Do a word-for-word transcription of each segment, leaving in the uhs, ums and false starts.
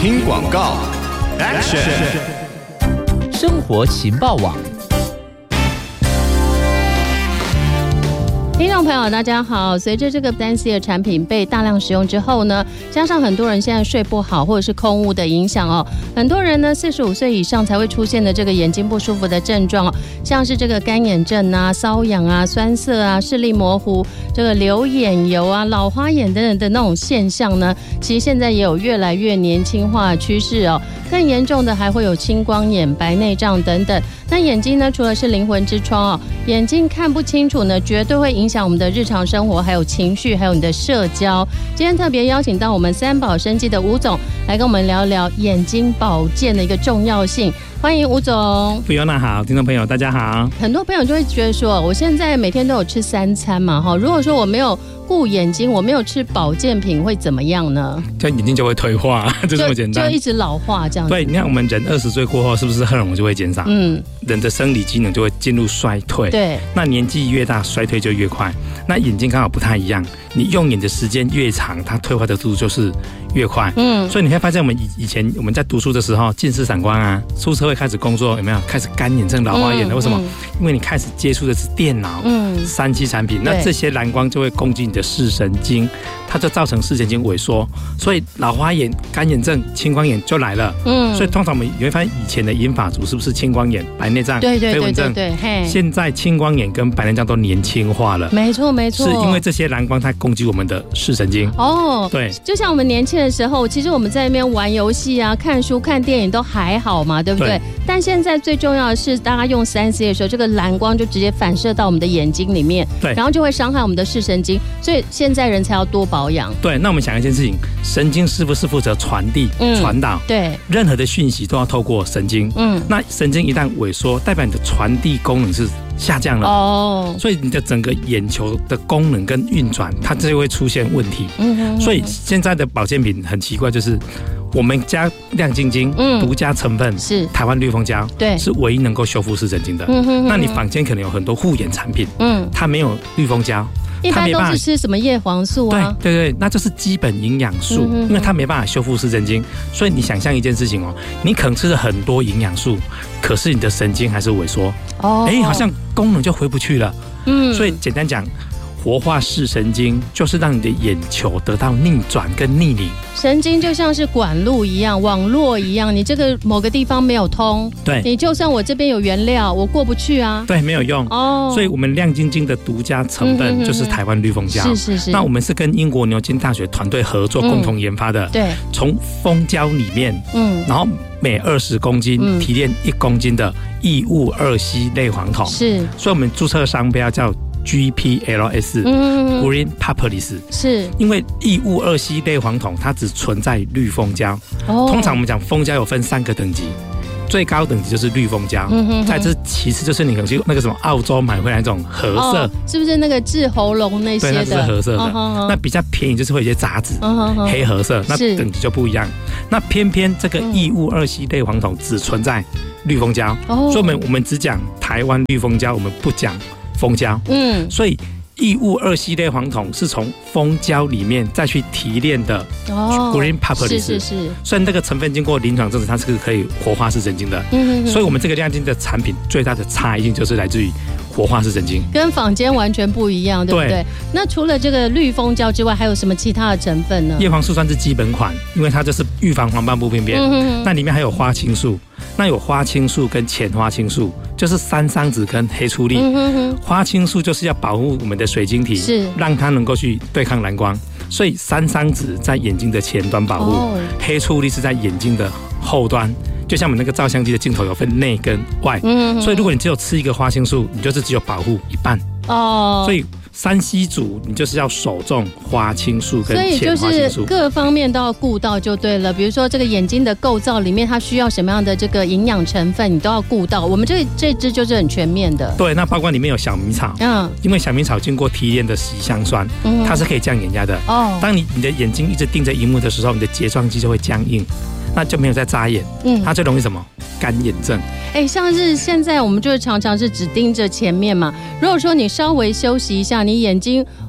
听广告 ，Action！ 生活情报网。 听众朋友大家好，随着这个三 C 的产品被大量使用之后呢，加上很多人现在睡不好或者是空污的影响哦，很多人呢四十五岁以上才会出现的这个眼睛不舒服的症状哦，像是这个干眼症啊、瘙痒啊、酸涩啊、视力模糊、这个流眼油啊、老花眼等等的那种现象呢，其实现在也有越来越年轻化的趋势哦。更严重的还会有青光眼、白内障等等。那眼睛呢，除了是灵魂之窗哦，眼睛看不清楚呢，绝对会影响我们的日常生活，还有情绪，还有你的社交。今天特别邀请到我们三宝生技的吴总来跟我们聊聊眼睛保健的一个重要性。欢迎吴总。 菲欧娜好，听众朋友大家好。 很多朋友就会觉得说，我现在每天都有吃三餐嘛，哈，如果说我没有顾眼睛，我没有吃保健品，会怎么样呢？ 这眼睛就会退化，就这么简单， 就一直老化这样子。 对，你看我们人二十岁过后，是不是荷尔蒙就会减少？嗯，人的生理机能就会进入衰退。对，那年纪越大，衰退就越快。那眼睛刚好不太一样，你用眼的时间越长，它退化的速度就是越快。嗯，所以你会发现，我们以以前我们在读书的时候，近视散光啊，出社会开始工作，有没有开始干眼症、老花眼了？为什么？因为你开始接触的是电脑、嗯，三 C 产品，那这些蓝光就会攻击你的视神经，它就造成视神经萎缩，所以老花眼、干眼症、青光眼就来了。嗯，所以通常我们你会发现，以前的银发族是不是青光眼、白内障、 对对飞蚊症？ 对对对， 现在青光眼跟白内障都年轻化了。 没错没错， 是因为这些蓝光它攻击我们的视神经。哦，对， 就像我们年轻的时候，其实我们在那边玩游戏啊、看书、看电影都还好嘛，对不对？对，但现在最重要的是，大家用三 C 的时候，这个蓝光就直接反射到我们的眼睛里面，对，然后就会伤害我们的视神经，所以现在人才要多保养。 对，那我们想一件事情，神经是不是负责传递、传、嗯、导？对，任何的讯息都要透过神经。嗯，那神经一旦萎缩，代表你的传递功能是下降了哦，所以你的整个眼球的功能跟运转，它就会出现问题。嗯哼哼，所以现在的保健品很奇怪，就是我们加亮晶晶，嗯，独家成分是台湾绿蜂胶，对，是唯一能够修复视神经的。嗯哼哼，那你坊间可能有很多护眼产品，嗯，它没有绿蜂胶。 一般都是吃什么叶黄素啊？ 对对对，那就是基本营养素，嗯，因为它没办法修复视神经，所以你想象一件事情哦，你可能吃了很多营养素，可是你的神经还是萎缩，哦，哎，好像功能就回不去了。嗯，所以简单讲，活化视神经就是让你的眼球得到逆转跟逆龄。 神经就像是管路一样，网络一样，你这个某个地方没有通，对，你就算我这边有原料，我过不去啊， 对，没有用哦。所以我们亮晶晶的独家成分就是台湾绿蜂胶，是是是。那我们是跟英国牛津大学团队合作，共同研发的，对，从蜂胶里面，嗯，然后每二十公斤提炼一公斤的异戊二烯类黄酮，是，所以我们注册商标叫G P L S， 嗯 Green Propolis， 是因为异戊二烯类黄酮它只存在绿蜂胶，哦，通常我们讲蜂胶有分三个等级，最高等级就是绿蜂胶，嗯，再之其次就是你可能去那个什么澳洲买回来那种褐色，哦， 是不是那个治喉咙那些的？ 对，那是褐色的，哦，那比较便宜就是会有一些杂质，哦，黑褐色，那等级就不一样。那偏偏这个异戊二烯类黄酮只存在绿蜂胶，哦，所以我们我们只讲台湾绿蜂胶，我们不讲蜂胶，嗯，所以异戊二烯类黄酮是从蜂胶里面再去提炼的 Green Propolis， 是是是，所以这个成分经过临床证实，它是可以活化视神经的。嗯，所以我们这个亮晶的产品最大的差异性就是来自于活化视神经， 跟坊间完全不一样，对不对？对，那除了这个绿蜂胶之外，还有什么其他的成分呢？ 叶黄素算是基本款，因为它就是预防黄斑部病变，嗯，那里面还有花青素。那有花青素跟前花青素，就是三桑子跟黑醋栗。嗯，花青素就是要保护我们的水晶体，是让它能够去对抗蓝光，所以三桑子在眼睛的前端保护，哦，黑醋栗是在眼睛的后端。就像我们那个照相机的镜头有分内跟外，嗯，所以如果你只有吃一个花青素，你就是只有保护一半哦。所以三 C 组你就是要首重花青素跟前花青素，所以就是各方面都要顾到就对了。比如说这个眼睛的构造里面，它需要什么样的这个营养成分，你都要顾到。我们这这支就是很全面的。 对，那包括里面有小米草，嗯，因为小米草经过提炼的烯香酸，嗯，它是可以降眼压的。哦，当你你的眼睛一直盯着荧幕的时候，你的睫状肌就会僵硬。那就没有在眨眼，嗯，它最容易什么？干眼症。 哎，像是现在我们就是常常是只盯着前面嘛。如果说你稍微休息一下，你眼睛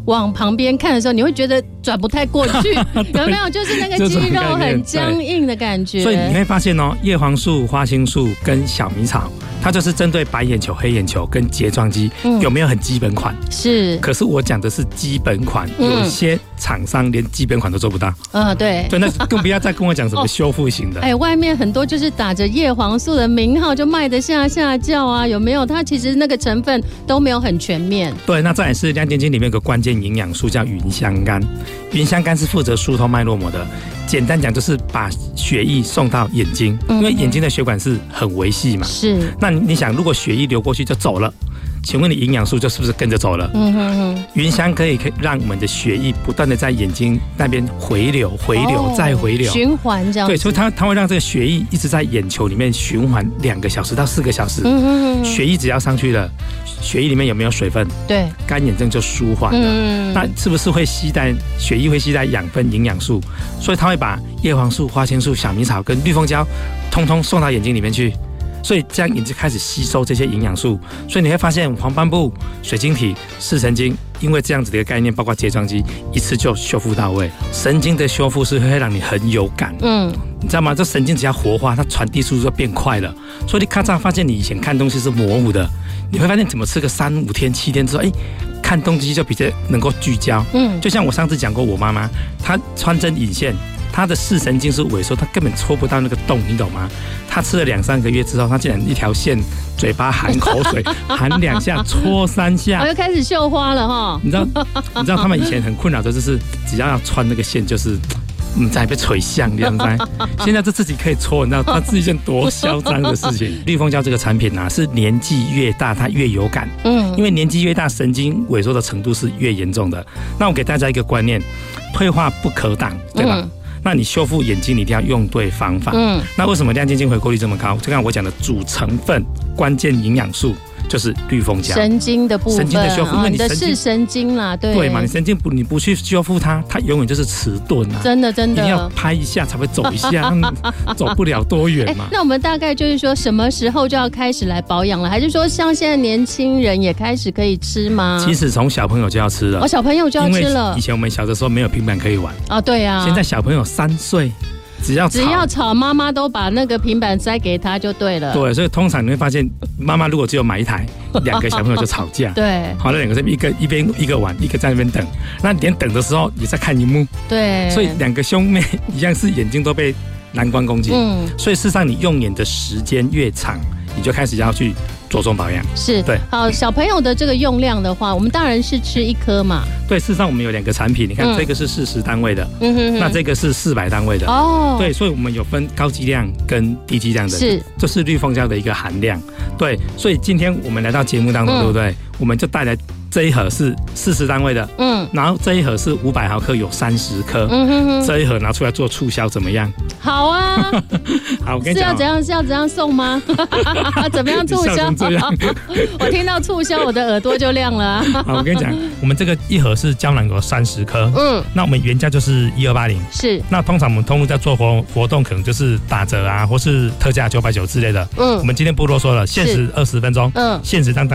往旁边看的时候，你会觉得转不太过去，有没有？就是那个肌肉很僵硬的感觉。 所以你会发现哦，叶黄素、花青素跟小米草，它就是针对白眼球、黑眼球跟睫状肌、嗯、有没有很基本款？ 是。 可是我讲的是基本款，嗯、有些厂商连基本款都做不到。 嗯，对。 对，那更不要再跟我讲什么修复型的。 哎、哦，外面很多就是打着叶黄素的名号就卖得下下叫啊，有没有？它其实那个成分都没有很全面。 对，那再来是亮晶晶里面有个关键营养素叫芸香苷，芸香苷是负责疏通脉络膜的。简单讲就是把血液送到眼睛，因为眼睛的血管是很微细嘛。 是。 那你想，如果血液流过去就走了，请问你营养素就是不是跟着走了？嗯哼哼。芸香可以让我们的血液不断的在眼睛那边回流、回流、哦、再回流， 循环这样子。 对，所以它它会让这个血液一直在眼球里面循环两个小时到四个小时。嗯哼哼。血液只要上去了，血液里面有没有水分？ 对。 干眼症就舒缓了。嗯。那是不是会携带血液会携带养分、营养素？所以它会把叶黄素、花青素、小米草跟绿蜂胶，通通送到眼睛里面去。所以这样眼睛开始吸收这些营养素，所以你会发现黄斑部、水晶体、视神经，因为这样子的一个概念，包括睫状肌，一次就修复到位。神经的修复是会让你很有感，嗯，你知道吗？这神经只要活化，它传递速度就变快了。所以你咔嚓发现你以前看东西是模糊的，你会发现怎么吃个三五天、七天之后，哎，看东西就比较能够聚焦。嗯，就像我上次讲过，我妈妈她穿针引线。他的视神经是萎缩，他根本戳不到那个洞，你懂吗？他吃了两三个月之后，他竟然一条线，嘴巴含口水，含两下，戳三下， 我又开始绣花了哈。 你知道，你知道他们以前很困扰的就是，只要要穿那个线，就是嗯，在被垂像这样子。现在这自己可以戳，你知道，它是一件多嚣张的事情。绿蜂胶这个产品啊，是年纪越大它越有感，嗯，因为年纪越大，神经萎缩的程度是越严重的。那我给大家一个观念，退化不可挡，对吧？嗯，那你修复眼睛，你一定要用对方法。嗯，那为什么亮晶晶回购率这么高？就像我讲的主成分、关键营养素就是绿蜂胶， 神经的部分， 神经的修复，因为你的是神经啦，对对嘛，你神经不你不去修复它，它永远就是迟钝啊， 真的真的， 一定要拍一下才会走一下，走不了多远嘛。 那我们大概就是说什么时候就要开始来保养了？还是说像现在年轻人也开始可以吃吗？ 其实从小朋友就要吃了， 哦，小朋友就要吃了。 以前我们小的时候没有平板可以玩哦，对啊， 现在小朋友三岁。只要只要吵，妈妈都把那个平板塞给他就对了。 对，所以通常你会发现，妈妈如果只有买一台，两个小朋友就吵架。 对， 好，那两个是一个一边一个玩，一个在那边等。那连等的时候也在看荧幕。 对， 所以两个兄妹一样是眼睛都被蓝光攻击。嗯，所以事实上你用眼的时间越长，你就开始要去着重保养。 是，对。好，小朋友的这个用量的话，我们大人是吃一颗嘛？ 对，事实上我们有两个产品，你看、嗯、这个是四十单位的，嗯哼哼，那这个是四百单位的。哦，对，所以我们有分高剂量跟低剂量的，是，这是绿蜂胶的一个含量。对，所以今天我们来到节目当中，嗯、对不对？我们就带来这一盒是四十单位的，嗯，然后这一盒是五百毫克，有三十颗，嗯哼哼，这一盒拿出来做促销怎么样？ 好啊， 好，我跟你讲、 是要怎样是要怎样送吗？怎么样促销？我听到促销，我的耳朵就亮了、啊。 好，我跟你讲，我们这个一盒是胶囊有三十颗，嗯，那我们原价就是一二八零， 是， 那通常我们通路在做活活动，可能就是打折啊，或是特价九百九之类的，嗯，我们今天不啰嗦了，限时二十分钟，嗯，限时当。